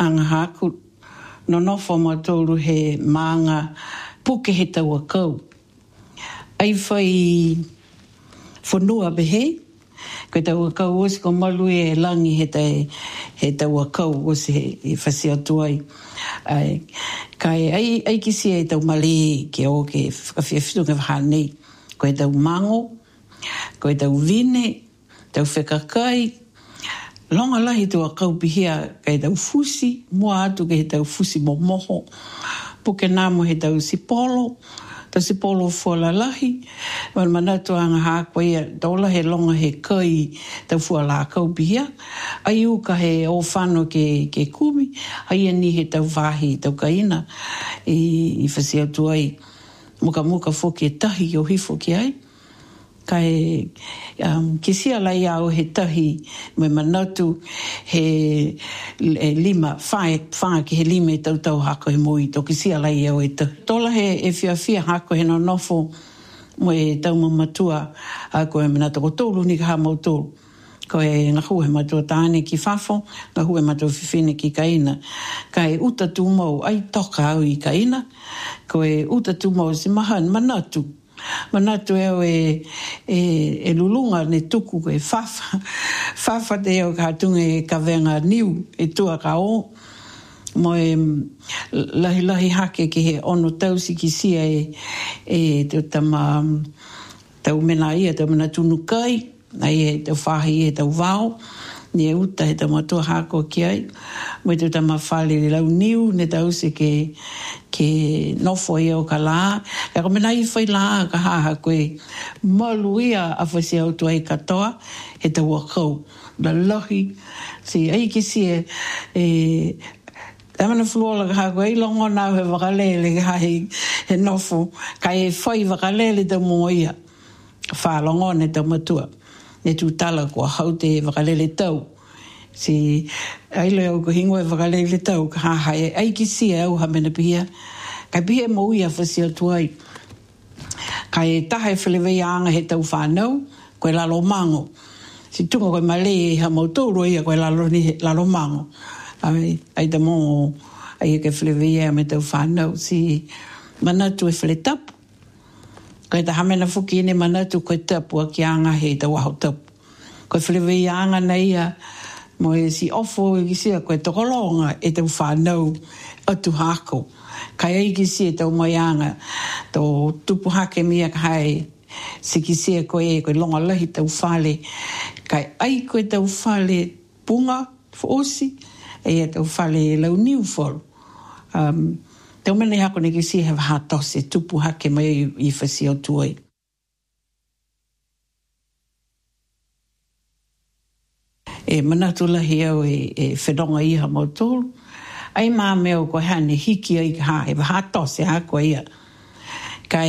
anga haku no nofo matoru he maanga puke he taua kau. Ai whai whanua behe, koe taua kau osi ko malu e langi he taua kau osi he whasi atu ai. Kai ai kisi e tau mali ke o ke whakawhiawhitu ke whanei. Koe tau mango, koe tau vine, tau whekakai, longa lahi tua kau pihia kai tau fusi, mua atu ke he tau fusi moho. Puke namo he tau sipolo, tau sipolo fuala lahi, manatu anga hākua ia, taula he longa he kai tau fuala kau pihia, ai uka he o whano ke kumi, ai ani he tau vahi, tau kaina, i whasi atu ai, muka foki e tahi o hifo ki ai, kai kisia lai au he tahi me manatu he lima whae ki he lima e tau hako he moi to kisia lai au e tahi. Tola he whiawhia hako he no nofo mo e tau mamatua a koe manatu ko tōru ni ka ha mau tōru. Koe ngahu he matua tāne ki whafo, ngahu he matua whiwhine ki kaina. Kai uta tū mau ai toka au i kaina, koe uta tū mau si mahan manatu. Manatu eo e lulunga ne tuku e whafa. Whafa te eo ka tunga e ka venga niu e tua ka o. Mo e lahi hake ki he ono tausi ki sia e te tau mena ia, tau mena tunu kai, ai e tau whahi e tau vau, ni e uta he tau matua hako ki ai. Mo e te tama whale lau niu, ne tausi ke nofo ia o ka lā. Ka mena i whai lā ka haha koe malu ia a whasi au tu ai katoa he tau a kau. La lahi, si ai ki si Tamana fluola ka hakoe i longo nau he wakalele ka he nofo. Ka e whai wakalele tau mua ia. Whalongo ne tau matua. Ne tu tala kua haute e wakalele tau. Si aile au ko hingo e wakalele tau ka haha e ai ki si au ha mena pihia. Ka pihia mo ia whasi atu ai. Ka e taha e whalewei anga he tau whanau, koe lalo mango. Si tunga koe male e ha mautoro ia koe lalo mango. Ai ta mo ai ke whalewei e me tau whanau. Si manatu e whale tapu. Koe ta hamena fuki ene manatu koe tapu a ki anga he tau aho tapu. Koe whalewei anga na ia mo e si ofo e kisia koe tokolonga e tau whanau atu hako. Kai ai kisia tau mai anga tō tupu hake mia kai si kisia koe longa lahi tau whale. Kai ai koe tau whale punga osi e tau whale lau niu wholu. Tau mene hako ne kisia he wahatose tupu hake mai i whasi o tuai. E manatu lahi au e whenonga iha mo tōru. Ai mā meo ko hane hiki ai ka hae, wahatose hako ia. Ka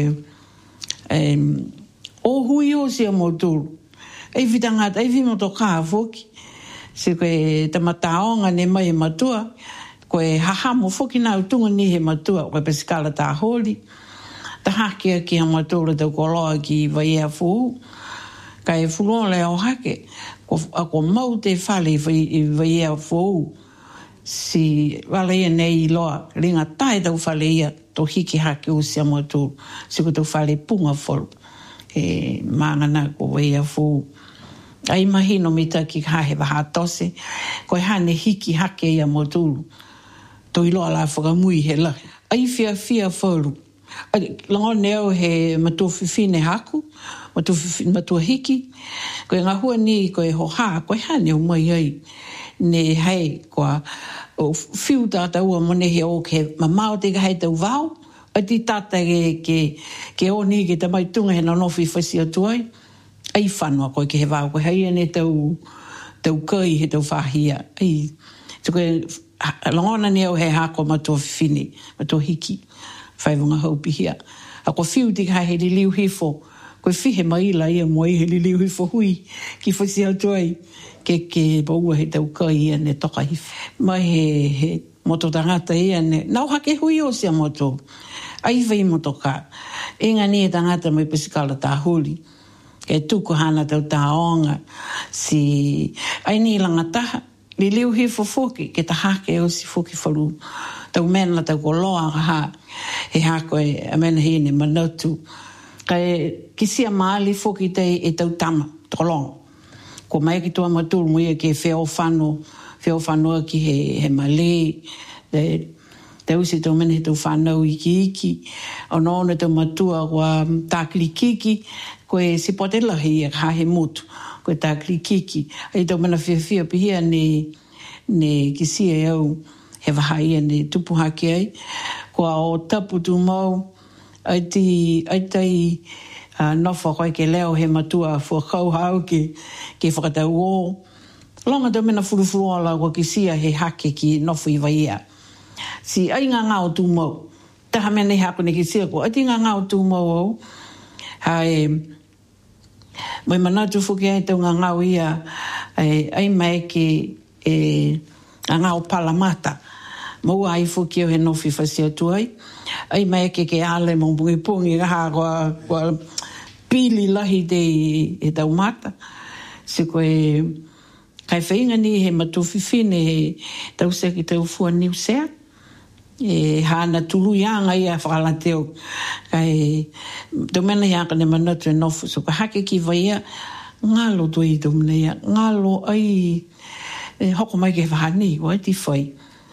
o hui o sia mo tōru. Ei vitangata, ei vimoto kā foki. Se koe tamataonga ne mai e matua. Koe hahamo foki nā utunga ni he matua. Koe pesikala tā holi. Ta hake ki ha matura tau koloa ki vai ea fuu. Ka e fulon le au hake. Ako mau te whale i vai ea fuu. Si wale ia nei loa. Ringa tae tau whale ia. To hiki hake o sia matua. Si ko tau whale punga folu. E mangana ko vai ea fuu. Ai mahino mita ki hahe wahatose. Koe hane hiki hake ia matua. To iloa la whakamui he la. Ai fia folu. Lango neo he matua whiwhine haku, matua hiki. Koe ngahua ni koe hoha, koe hane o mai ai. Ne hei koa whiu tata ua mone he o ke mamao te ka hei tau vau. A ti tata ke o ni ke tamai tunga he nanofi whasi atu ai. Ai whanua koe ke he vau, koe hei ane tau kai he tau whahia. Ai, so koe langona neo he hako matua whiwhine, matua hiki. Whaivunga haupi hia. A ko whiu te kai he li liu hifo. Koe whihe maila ia mo i he li liu hifo hui. Ki whasi atu ai. Ke baua he tau kai ia ne toka hifo. Mai he moto tangata ia ne. Nau hake hui o sia moto. Ai whai moto ka. Inga ni e tangata mai pesikala tā huli. Ke tuku hana tau tā onga. Si ai ni langa taha. Ni liu hi fofoki ke ta hake o si foki falu. Tau mena tau ko loa ha he hako e amena hi ne manatu. Kai kisia maali foki te e tau tama tolong. Ko mai ki tua maturu mo ia ke feo whanoa ki he male. Te usi tau mene he tau whanau iki. O nōna tau matua wa tākiri kiki. Ko e sipote lahi e ha he motu. Ko e tākiri kiki. E tau mana whiawhia pihia ne kisia e au he wahai ne tupu hake ai. Ko a o tapu tu mau. Ai tai nofa koe ke leo he matua fuakau hau ke whakatau o. Longa tau mena furufuru ala ko kisia he hake ki nofu i waia. Si ai ngā ngāo tū mau. Taha mena i hako ne kisia ko. Ai ti ngā ngāo tū mau au. Hae, mai manatu fuki ai tau ngā ngāo ia. Ai mai ke ngā ngāo palamata. Mau ai fuki au he nofi whasia tuai. Ai mai ke ale mong pungi raha kua pili lahi te e tau mata. Se koe kai whainga ni he matuwhiwhine he tau sea ki tau fua niu sea. E hana tulu ianga ia whakalateo. Kai tau mena hiaka ne manatu e nofu. So ka hake ki waia ngalo tui tau mena ia. Ngalo ai hoko mai ke whahani ko ai ti whai.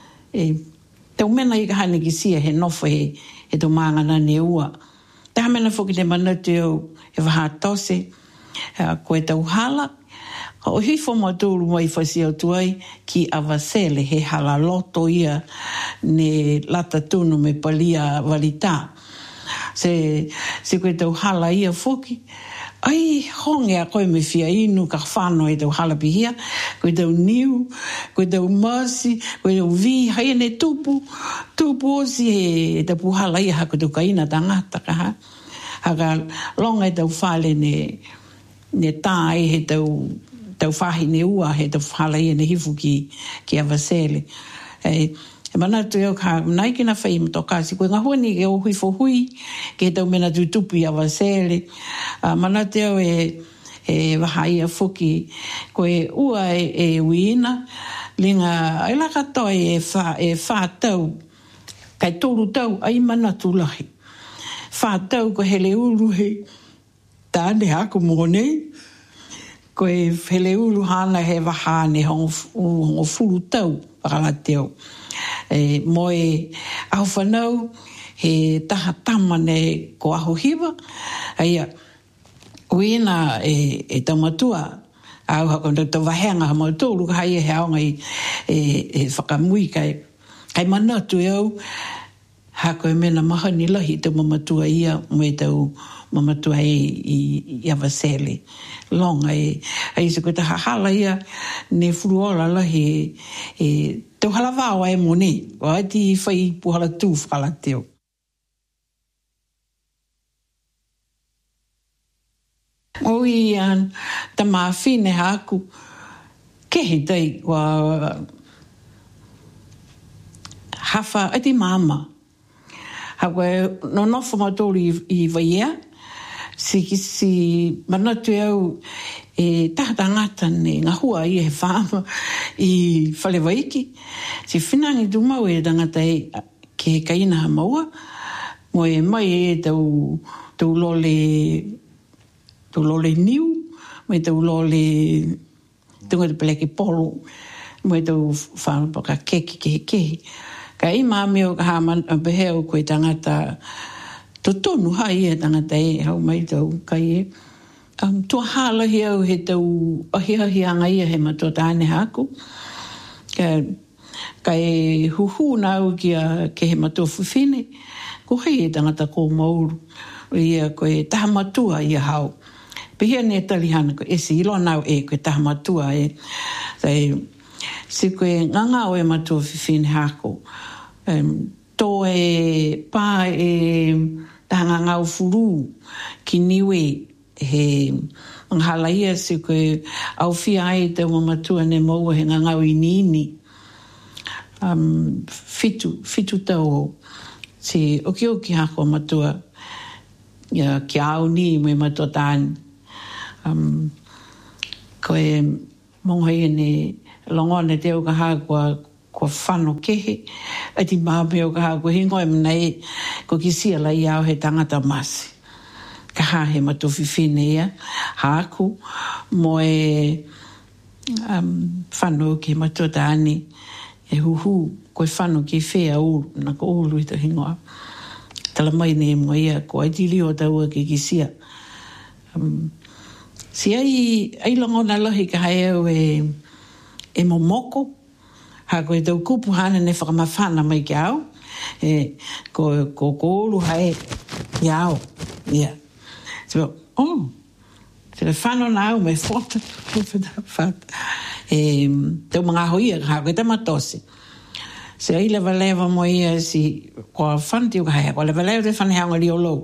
Tau mena i ka hane ki sia he nofo he tau mangana ne ua. Taha mena whoki te manatu au he waha tose. Ko e tau hala. O hifo maturu mai whasi au tuai ki Awasele he hala loto ia ne lata tunu me palia walita. Se koe tau hala ia whoki. Ai, honge a koe me fia inu ka whano e tau hala pihia. Koe tau niu, koe tau masi, koe tau vi, hai ne tupu osi he tau hala ia hako tau kaina tangata ka ha. Haka longa e tau whale ne tae he tau whahi ne ua he tau hala ia ne hifu ki Awasele. E manatu eo ka nai kina whai mtokasi. Koe ngā huani ke o hui fohui ke tau mena tutupi Awasele. Manatu eo e wahai a whuki. Koe ua e uina. Linga ai laka toi e whātau. Kai tōru tau ai manatu lahi. Whātau ko hele uru he tāne hako mōnei. Koe hele uru hana he wahane hongo furu tau whakalateo. Moe au whanau he taha tamane ko aho hiwa. Aia, uina e tamatua au hako tau wahenga ha mautolu ka hai he aonga e whakamui kai manatu e au hako e mena mahani lahi tau mamatua ia me tau mamatua i Awasele. Longa e se koe taha hala ia ne furuola lahi tau halavao e mone. O ai ti whai puhala tū whakalateo. O i ta maafine haku kehe tei wa hafa ati mama. Hakoe no nofo matori i waia. Si manatu au taha tangata ne ngā hua i he whāma i whalewaiki. Si whinangi tu mau e tangata ke he kaina ha maua. Mo e mai e tau lole niu. Mo e tau lole tunga te peleke polo. Mo e tau whāma paka keki ke he kehi. Ka i māmi o ka hāman beheo koe tangata totonu hai e tangata hau mai tau kai e. Tua hala hi au he tau ahianga ia he matua tāne haku. Kai huhu nau ke he matua whiwhine. Ko hei e tangata ko mauru. Ia koe taha matua ia hau. Pehia ne talihana ko esi ilo nau koe taha matua e. Si koe nganga o e matua whiwhine haku. Tō e pā tahanga ngau furu ki niwe he ngahalaia se koe au fia ai te mamatua ne maua he ngangau i nini. Fitu tau se oki hako matua ki au ni me matua tāni. Koe monghai ne longone te o ka ha ko whano kehe, ati māpe o ka ha ko hingoe mna ko kisia la iau he tangata masi. Ka ha he matowhiwhine ia, haaku, mo whano ke matota ani, huhu, koe whano ke whea uru, na ko ulu i to hingoa. Tala mai ne mo ia, ko aitili o taua ke kisia. Si ai longona lohi ka hae au e momoko, ha koe tau kupu hana ne whakamawhana mai ki au, ko ulu hae iau, ia. So, te le whano na au me whota, tau mga hoia, ha koe tamatosi. Se ai lewa mo ia si, ko whanti o ka hae, ko lewa te whanehaunga li o lou.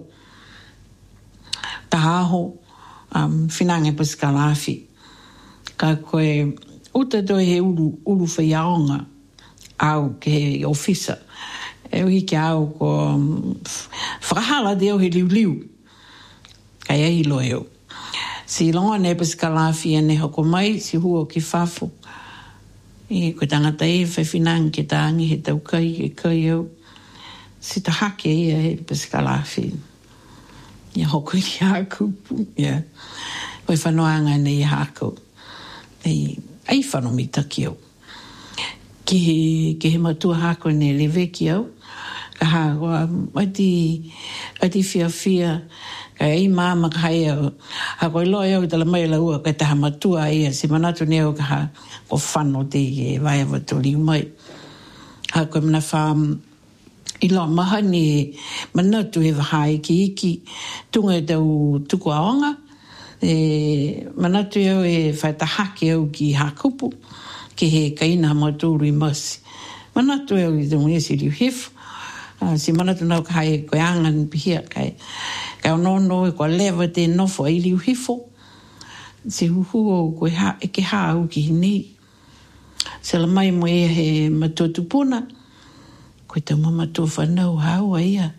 Tahaho, whinange pasikalafi. Ka koe uta toi he ulu whaiaonga au ke he ofisa. E uhi ki au ko whakahala deo he liu. Kai ei lo eo. Si longa ne pasikalafi e ne hoko mai, si huo ki whafu. I koe tangata e whawhinange ke tāngi he tau kai au. Si ta hake ia he pasikalafi. Ia hoko i haku. Ia. Koe whanoanga nei haku. Ai whano mi taki au. Ki he matua hako ne lewe ki au. Ka ha, ati fia. Ka ei māma ka hai au. Ha koe loa au tala mai la ua. Ka taha matua ia. Si manatu ne au ka ha. Ko whano te e vai awatori mai. Ha koe mana wha. I loa maha ni manatu he wahai ki iki. Tunga e tau tuku aonga. Manatu au e whaitahake au ki hakupu. Ke he kaina maturu i masi. Manatu au i tunga e si riu hefu. Si manatu nau ka hai koe angan pihia kai. Kai onono e koe lewa te nofo i riu hefu. Si huhu au koe e ke haa au ki hini. Se la mai mo e he matua tupuna. Koe tau mamatua whanau haua ia.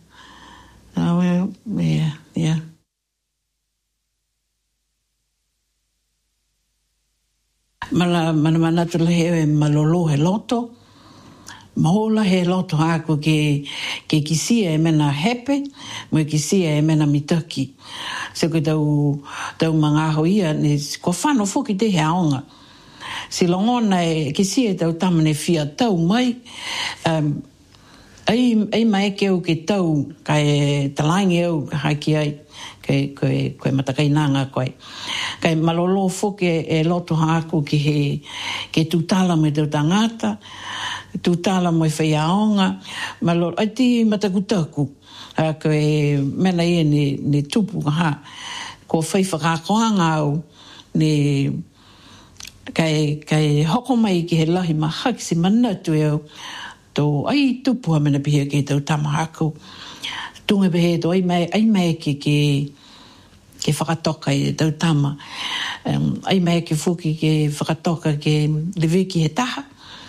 Ia. Mana tu lehe malolo he loto. Mahola he loto hako ke kisia e mena hepe, mo kisia e mena mitaki. Se koe tau mangaho ia, ko whano whoki te he aonga. Si longona e kisia tau tamane fia tau mai, ai mai ke au ke tau, kai talangi au haki ai, koe matakai nanga koe. Kai malolo whoke e loto hako ke tutala me tau tangata, tutala mo e whaiaonga, malolo, ai ti matakutaku, koe mena ia ne tupu ha, ko whaiwhakakoanga au, kai hoko mai ki he lahi mahaki si manatu e au, tō ai tupu ha mena pihia ke tau tamahako, tunga pehe tō ai mai ke whakatoka i tau tama. Ai mai ke whuki ke whakatoka ke leweki he taha.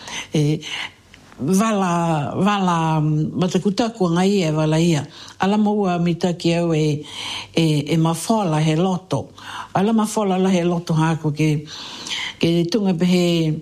Vala matakutaku ngai e wala ia. Ala maua mitaki au e mawhola he loto. Ala mawhola la he loto hako ke tunga pehe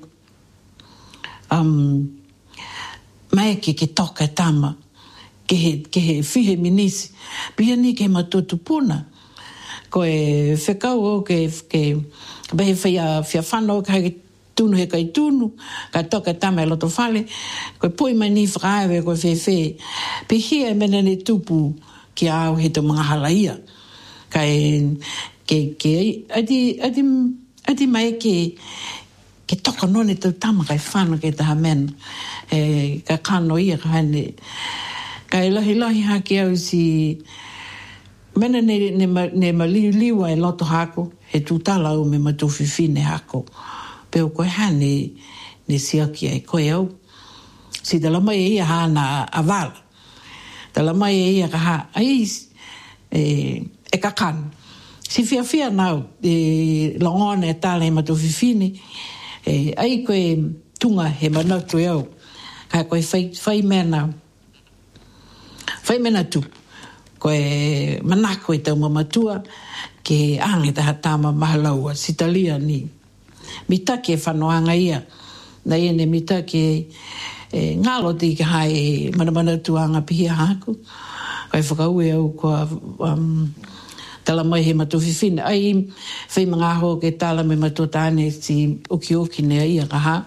mai ke toka tama. Ke he whihe minisi. Pia ni ke matutu puna. Ko e whekau o ke behe whia whanau ka heke tunu he kai tunu, ka toka tama e loto whale, ko e pui mai ni whakaewe ko e whewhe. Pe hia e mena ne tupu ki au he to mga halaia. Ka adi mai ke toka none tau tama kai whanau ke taha mena. Ka kano ia ka hane. Ka e lahi haki au si mena ne maliuliwa e loto hako, he tūtala au me matuwhiwhine hako. Peo koe hane ne siaki ai koe au. Si tala mai e ia hana avala. Tala mai e ia ka ha, e kakan. Si whia nau, longone e tala e matuwhiwhine, ai koe tunga he manatu e au. Ka koe whai mena tu. Koe manako e tau mamatua ke ange taha tama mahalaua sitalia ni. Mitake e whanoanga ia Nei ene mitaki ngalo ti ka hai mana tuanga pihia haku. Kai whakaue au kua tala mai he matuwhiwhine. Ai whai mga ho ke tala me matutane si uki nea ia kaha.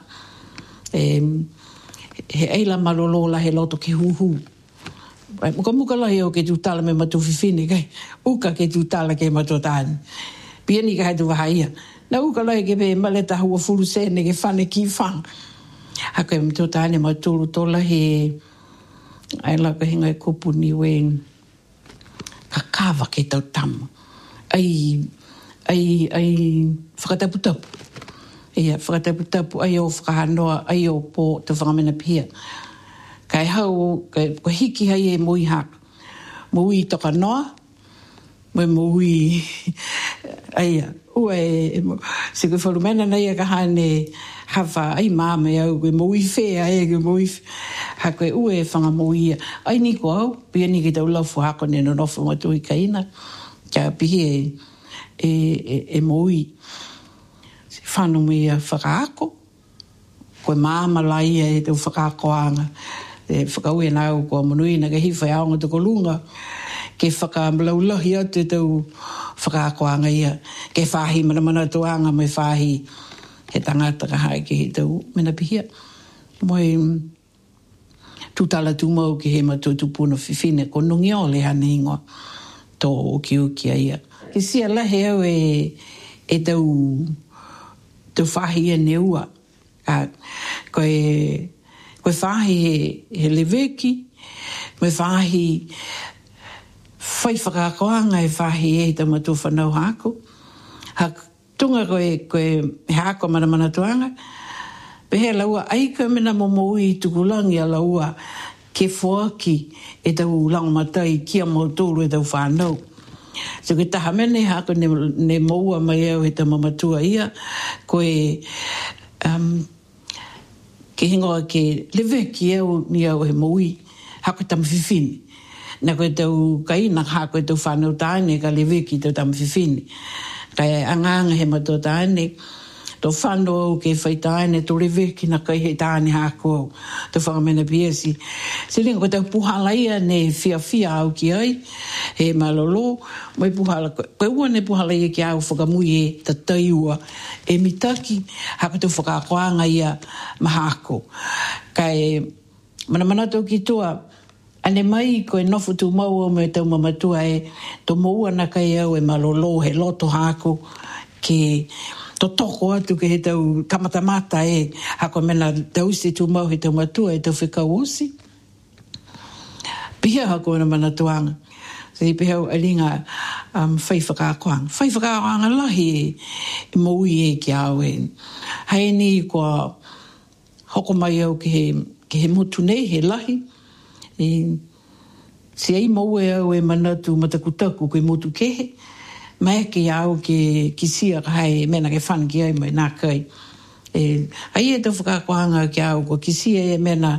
He eila malolo la he loto ki huhu. Muka lahi o ke tu tala me matuwhiwhine kai. Uka ke tu tala ke matutane. Pia ni ka hai tu wahaia. Na uka lahi ke pe maleta hua furu sene ke whane ki whang. Haka e matutane maturu tola he ai la ka hinga e kupu ni we kakawa ke tau tamu. Ai whakataputapu. Ia, whakataputapu ai o whakahanoa, ai o po te whangamena pia. Kai hau, ko hiki hai e mui haka. Mui toka noa, mui, aia, ua se koe wharumena nei a kahane hawa, ai māme au, koe mui whea koe mui hako e ue whanga mui ia. Ai ni ko au, pia ni ki tau laufu hako ne no nofu matui ka ina, kia pihi e mui. Se whanu me a whakaako, koe māma lai e tau whakaakoanga. E whakaue nau kua monui na ke hiwhai aonga tuko lunga, ke whakamaulaulahi atu tau whakaakoanga ia, ke whahi mana tuanga mai whahi he tangata ka hai ke he tau mena pihia. Moi tutala tumau ke he matu tupuna whiwhine, ko nungi o le hane ingoa tō uki ia. Ke sia lahe au e tau whahi e neua, koe whahi he leweki, koe whahi whai whakakoanga e whahi e ta matu whanau hako. Tunga koe he hako mana tuanga, pehe laua aika mena momoi tukulangi a laua ke whoaki e tau langomatai kia mautoro e tau whanau. So ke taha mene hako ne moua mai au he ta mamatua ia, koe ke hingoa ke lewe ki au ni au he moui, hako tam whiwhine. Na koe tau kaina hako e tau whanau tāne ka lewe ki tau tam whiwhine. Kai anganga he mato tāne, tau whanau au ke whai tāne, tau lewe ki na kai he tāne hako au, tau whangamena piesi. Se ringa koe tau puhala ia ne whia au ki ai, he malolo, mai puhala, koe ua ne puhala ia ki au whakamui e ta taiua, e mitaki, hako tau whakakoanga ia mahako. Kai mana tau ki tua, ane mai koe nofu tu mau me tau mamatua e to moua na kai au e malolo he loto hako ke to toko atu ke he tau kamatamata e hako mena tausi tu mau he tau matua e tau whikau osi. Pia hako na manatuanga. Se pia au alinga whai whakakoanga. Whai whakakoanga lahi e moui e ki au e. Hei ni kua hoko mai au ke he motu nei he lahi. Se ai mau e au e manatu matakutaku koe motu kehe, mai ke au ke kisia ka hai mena ke whan ki ai mai nā kai. Ai e tau whakakoanga ki au ko kisia e mena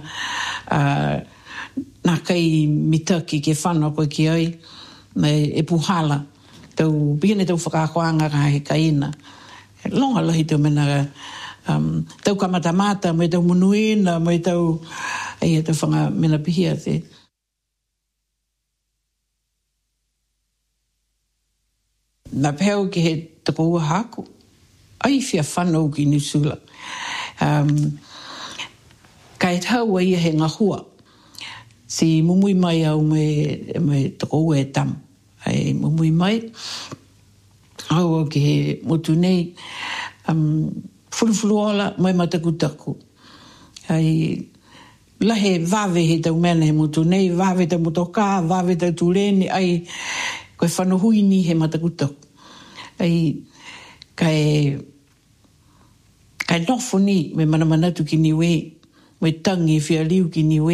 nā kai mitaki ke whanau koe ki ai, mai e puhala, tau bihine tau whakakoanga ka hai ka ina. Longa lahi tau mena tau kamatamata, mai tau munuina, mai tau ai e tau whanga mena pihia te. Na pēo ke he tako ua hako, ai whia whanau ki Nisula. Kai tau ia he ngahua, si mumui mai au me tako ua e tam. Ai mumui mai, au ke he motu nei, furufuru mai matakutaku. Ai lahe vave he tau mena he motu nei, vave tau motoka, vave tau tūreni, ai koe whanuhuini he matakutaku. Ai kai nofo ni me manamanatu ki niwe, me tangi whia liu ki niwe,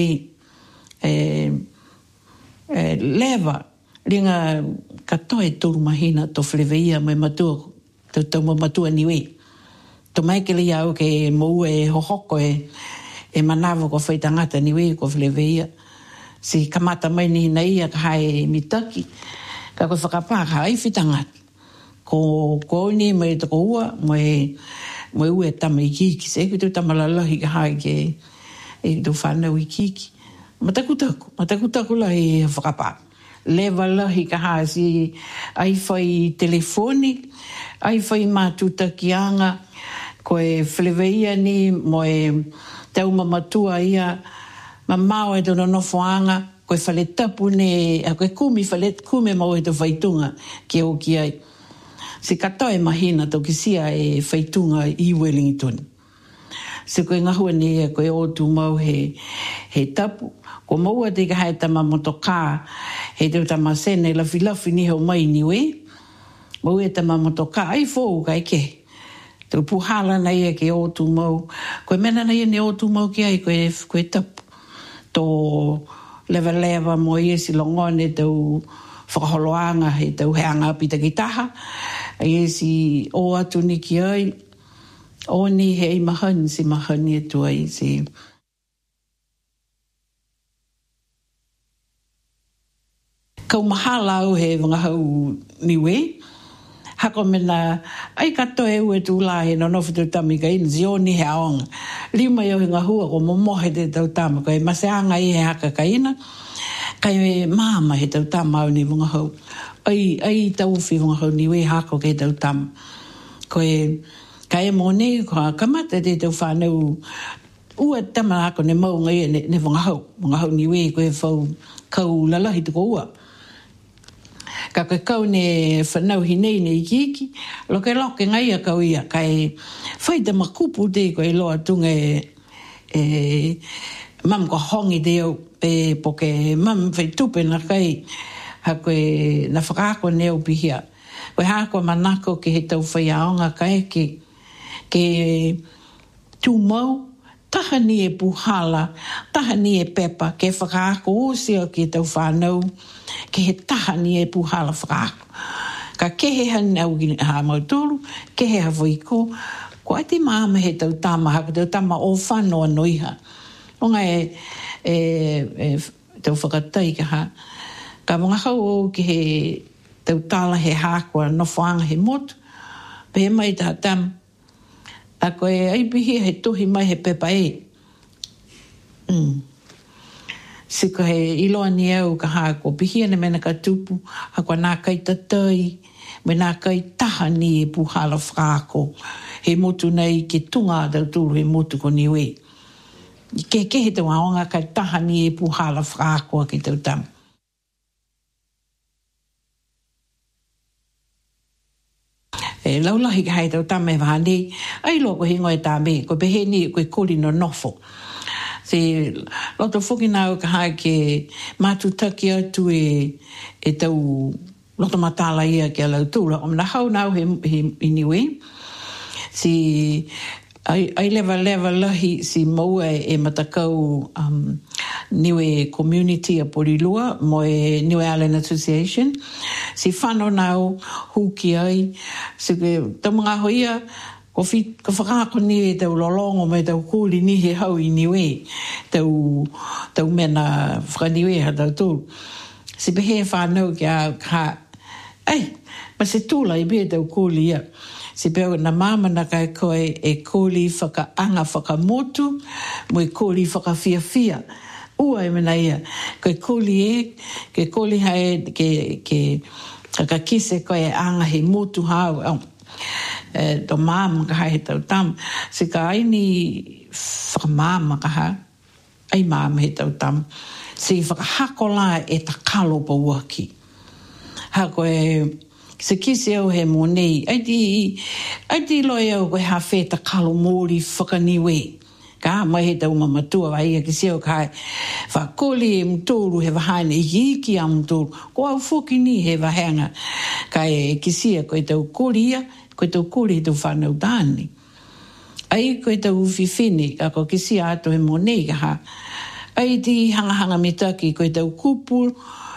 leva, ringa katoe toru mahina to whleweia mai matua, tau matua niwe. To maikele au ke mou e hohoko e manawa ko whaitangata niwe ko whleweia. Si kamata mai ni hina ia ka hae mitaki, ka koe whakapaka ai whitangata. Ko ni mai tako ua, mai Mo ue tama I kiki, se kutu tama lalahi ka hae ke e do whanau I kiki. Matakutaku la e whakapa. Lewa lahi ka hae si ai whai telefoni, ai whai mātutakianga, koe wheleweia ni mo e tau mamatua ia, mamao e tono nofoanga, koe whale tapu ne, a koe kume mau e to whaitunga ke o ki ai. Se katoa e mahina to kisia e whaitunga I Wellington. Se koe ngahua ne e koe o tu mau he tapu. Ko maua te ka hae tama motoka, he te tama sene lafi ni hau mai niwe. Mau e tama motoka, ai fōu kai ke. Te puhala na ia ke o tu mau. Koe mena na ia ne o tu mau ki ai koe tapu. Tō lewa mo ia si longone tau whakaholoanga he tau heanga pita ki taha. Ia si o atu ni ki ai. O ni he I mahani si mahani e tu ai si. Kau mahala au he wangahau niwe. Hako mena, ai kato e ue tu la he no nofu tau tami ka ina, zioni he aonga. Lima iau he ngahua ko momohe te tau tama, ko e maseanga I he haka ka ina. Kai mama he tau tama au ni wangahau. Ai tau fi wangahau niwe hako ke tau tama. Ko e, ka e mone, ko kamata te tau whanau, ua tama hako ne maunga ia ne wangahau niwe ko e whau kau lalahi tuko ua. Ka koe kau ne whanau hinei ne I kiki, loke ngai a kau ia, kai whaita makupu te koe loa tunga mam ko hongi te au, pe poke mam whai tupe na kai, ha koe na whakaako ne au pihia. Koe hako manako ke he tau whai aonga kai ke tūmau, taha ni e puhala, taha ni e pepa, ke whakaako osea ke tau whanau, ke he taha ni e puhala whakaako. Ka kehe han au ha mauturu, kehe ha voiko, ko ai te maama he tau tama haka, tau tama o whanoa noiha. Onga tau whakatai ka ha. Ka mga hau ke he tau tala he hākua no whaanga he motu, pe he mai taha tam. A koe ai pihi he tohi mai he pepa e. Se ko he iloa ni au ka hākua pihi ane mena ka tupu, ha koe nā kai tatai, me nā kai taha ni e puhala whāko. He motu nei ke tunga tau tūru he motu ko niwe. Ke he tau aonga kai taha ni e puhala whāko ki tau tamu. E laulahi ka hai tau tame whane, ai loko hingo e tā me, ko pehe ni koe kori no nofo. Se loto whuki nāu ka hai ke mātutaki atu e tau loto matala ia ke alau tūra. O mna hau nāu he iniwe. Si ai lewa lahi si maua e matakau niwe community a Porilua mo e Niue Island Association. Si whano nāu huki ai. Si tau mga hoia ko whakaako ni e tau lolongo mai tau kūli ni he hau I niwe. Tau mena whakaniwe ha tau tūru. Si behe whanau ki a ka ai, ma se tūla I behe tau kūli ia. Si peo na mama na kai koe e kōli whakaanga whakamotu, mo e kōli whakawhiawhia. Ua e mena ia, koe kōli ke kōli hae ke kakise koe e anga he motu hau. To mama ka hae tau tam. Si ka aini whakamama ka ha, ai mama he tau tam. Si whakahakola e takalo pa uaki. Ha koe se kisi au he monei, ai ti loi au koe ha wheta kalo mōri whakaniwe. Ka mai he tau mamatua vai a kisi au kai whakoli e mtoru he wahaina I hiki a mtoru. Ko au whoki ni he wahenga kai kisi a koe tau koria, koe tau kori he tau whanau tāni. Ai koe tau whiwhine, a ko kisi a ato he monei ka ha. Ai ti hanga mitaki koe tau kupu,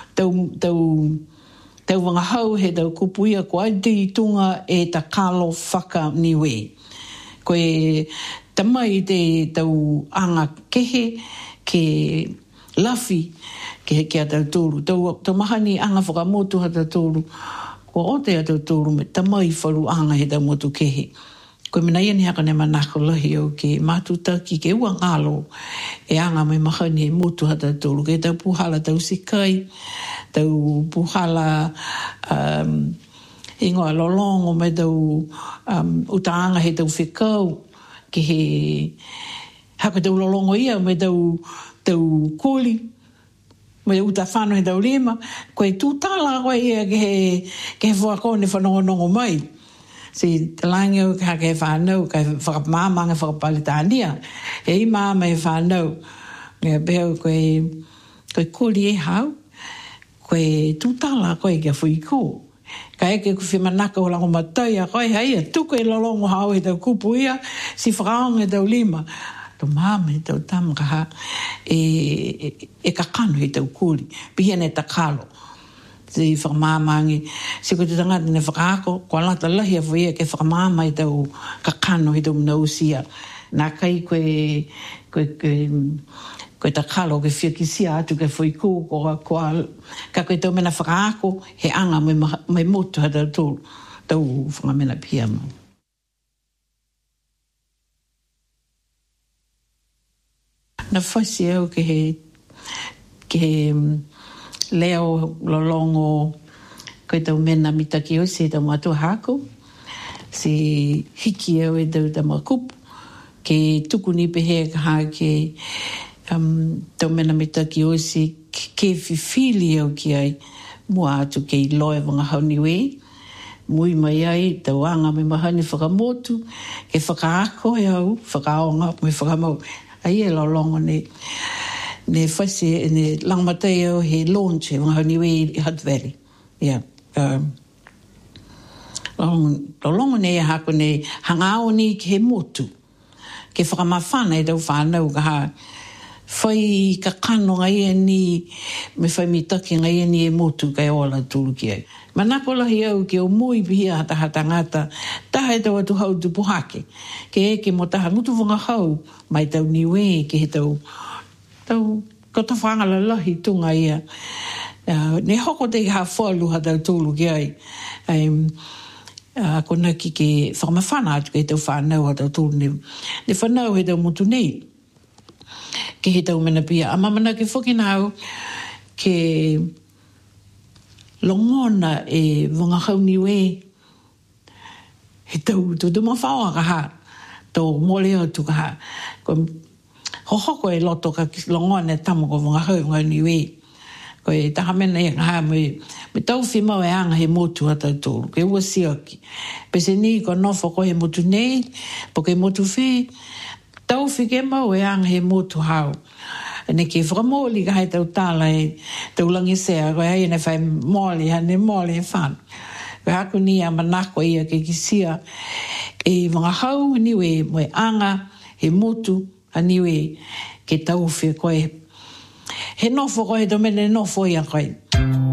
tau wanga hau he tau kupuia ko ai te itunga e ta kalo whaka niwe. Koe tamai te tau anga kehe ke lafi ke a tau tūru. Tau mahani anga whakamotu ha tau tūru. Ko o te a tau tūru me tamai wharu anga he tau motu kehe. Koe mena ia ni haka ne manako lahi o ke mātuta ki ke ua ngalo e anga mai mahani e motu hata tolu. Ke tau puhala tau sikai, tau puhala ingoa lolongo mai tau utaanga he tau whikau ke he haka tau lolongo ia mai tau kuli mai uta whano he tau lima. Koe tūtala koe ia ke he whakone whanongonongo mai. Si talangi o ka ke whanau, ka whakamāmanga whakapalitania. Hei māma e whanau. Ngā beho koe kuri e hau. Koe tūtala koe kia whiko. Ka eke ku whimanaka o lango matai a koe hei. Tuku e lolongo hau e tau kupu ia. Si whakaonga e tau lima. Tau māma e tau tamaka e kakano e tau kuri. Pihene e takalo. Si whakamamangi, si koe te tangata ne whakaako, kua lata lahi a whaia ke whakamama i tau kakano i tau mnausia. Nā kai koe takalo ke whiakisia atu ke whoiku, ka koe tau mena whakaako, he anga mai motu hata tau whakamena pia mau. Na whasi au ke he leo lolongo koe tau mena mitaki o se tau matua hako. Si hiki au e tau tamakupu. Ke tuku ni pehe ka haa ke tau mena mitaki o se ke whiwhili au ki ai. Mua atu ke i loe wanga hauni we. Mui mai ai tau anga me mahani whakamotu. Ke whakaako e au, whakaonga me whakamau. Ai e lolongo ne whasi, ne langmatai au he launch e mga niwe i Hutt Valley. Ia. Lolongo ne e hako ne hangao ni ke he motu. Ke whakamawhana e tau whanau ka ha. Whai ka kano ngai e ni, me whai mitaki ngai e ni e motu kai ola tulu ki ai. Manako lahi au ke o mui pihia hata ngata, taha e tau atu hau tupu hake. Ke eke mo taha ngutu wanga hau, mai tau niwe ke he tau ko ta whangala lahi tunga ia. Ne hoko te ha whalu hata tūlu ki ai. Kona ki ke whakamawhana atu ke tau whanau hata tūlu ne. Ne whanau he tau mutu nei. Ke he tau mena pia. A mamana ke whakinau ke longona e wanga hauniwe. He tau tuma whaoa ka ha. Tau mole atu ka ha. Hohoko e loto ka longona e tamo ko wanga hauniwe. Ko e taha mena e ha me tau whimau e anga he motu hata tūru. Ke ua siaki. Pese ni ko nofo ko he motu nei. Po ke motu whi. Tau whike mau e anga he motu hau. Ne ke whakamoli ka hai tau tala e tau langi sea. Ko e ne whai moli, hane moli e whan. Ko haku ni a manako ia ke kisia. E wanga hau niwe mo e anga he motu aniwe ke tau whi koe. He nofo koe do mene nofo ia koe.